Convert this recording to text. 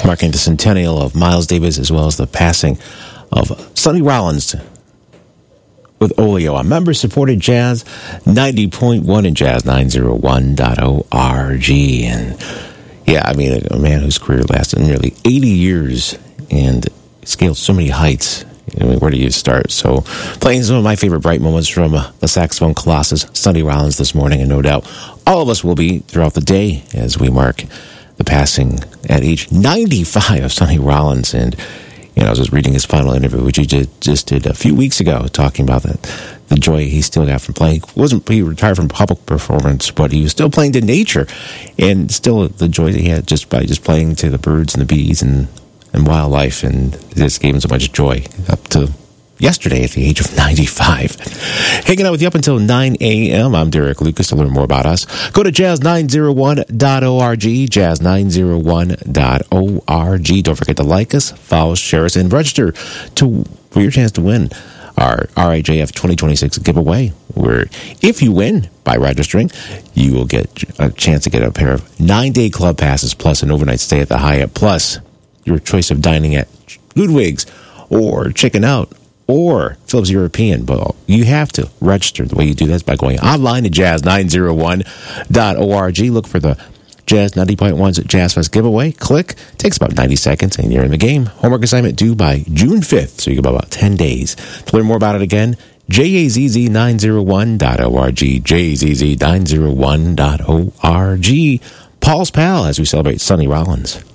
marking the centennial of Miles Davis as well as the passing of Sonny Rollins with Oleo on member-supported Jazz 90.1 and Jazz901.org. And yeah, I mean, a man whose career lasted nearly 80 years and scaled so many heights. I mean, where do you start? So, playing some of my favorite bright moments from the saxophone colossus, Sonny Rollins, this morning, and no doubt all of us will be throughout the day as we mark the passing at age 95 of Sonny Rollins. And, you know, I was just reading his final interview, which he just did a few weeks ago, talking about the joy he still got from playing. He retired from public performance, but he was still playing to nature, and still the joy that he had just by just playing to the birds and the bees and wildlife, and this gave him so much joy up to yesterday at the age of 95. Hanging out with you up until 9 a.m. I'm Derek Lucas. To learn more about us, go to jazz901.org, jazz901.org. Don't forget to like us, follow us, share us, and register for your chance to win our RIJF 2026 giveaway, where if you win by registering, you will get a chance to get a pair of 9-day club passes plus an overnight stay at the Hyatt, plus your choice of dining at Ludwig's or Chicken Out or Phillips European. But you have to register. The way you do that is by going online to jazz901.org. Look for the Jazz 90.1's Jazz Fest giveaway. Click. Takes about 90 seconds and you're in the game. Homework assignment due by June 5th, so you got about 10 days. To learn more about it again, jazz901.org, jazz901.org. Paul's Pal as we celebrate Sonny Rollins.